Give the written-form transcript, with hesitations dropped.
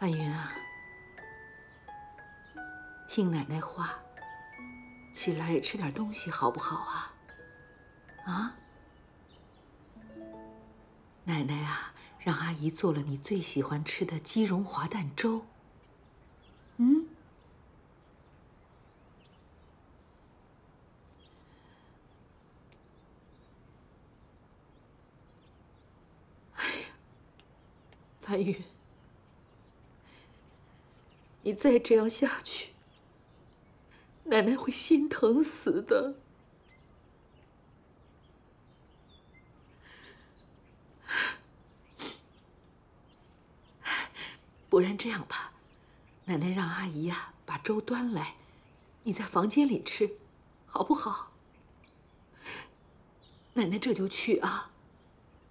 范云啊，听奶奶话，起来吃点东西好不好啊？啊？奶奶啊，让阿姨做了你最喜欢吃的鸡蓉滑蛋粥。嗯？哎呀，范云，你再这样下去，奶奶会心疼死的。不然这样吧，奶奶让阿姨呀把粥端来，你在房间里吃，好不好？奶奶这就去啊。